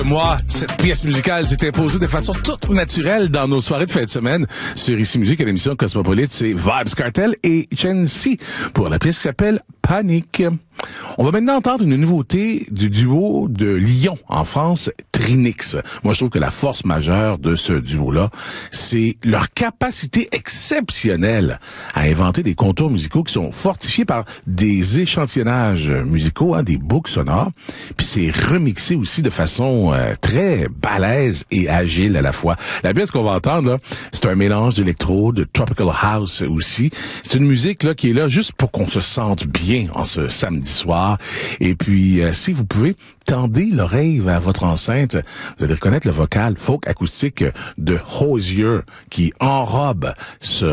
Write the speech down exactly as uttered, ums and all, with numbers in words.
Moi, cette pièce musicale s'est imposée de façon toute naturelle dans nos soirées de fin de semaine sur Ici Musique à l'émission Cosmopolite. C'est Vibes Cartel et Chancy pour la pièce qui s'appelle Panique. On va maintenant entendre une nouveauté du duo de Lyon en France, Trinix. Moi, je trouve que la force majeure de ce duo-là, c'est leur capacité exceptionnelle à inventer des contours musicaux qui sont fortifiés par des échantillonnages musicaux, hein, des boucles sonores, puis c'est remixé aussi de façon euh, très balèze et agile à la fois. La pièce qu'on va entendre, là, c'est un mélange d'électro, de tropical house aussi. C'est une musique là qui est là juste pour qu'on se sente bien en ce samedi soir. Et puis, euh, si vous pouvez, tendez l'oreille vers votre enceinte. Vous allez reconnaître le vocal folk acoustique de Hozier qui enrobe ce